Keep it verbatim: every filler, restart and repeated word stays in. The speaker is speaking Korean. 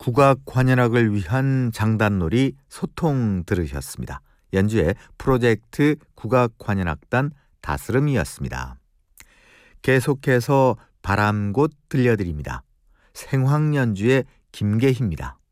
국악환연악을 위한 장단놀이 소통 들으셨습니다. 연주의 프로젝트 국악환연악단 다스름이었습니다. 계속해서 바람곳 들려드립니다. 생황연주의 김계희입니다.